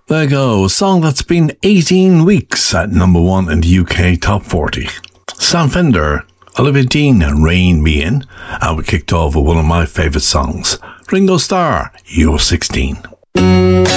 There you go, a song that's been 18 weeks at number one in the UK Top 40. Sam Fender, Olivia Dean and Rain Me In, and we kicked off with one of my favourite songs, Ringo Starr, You're 16.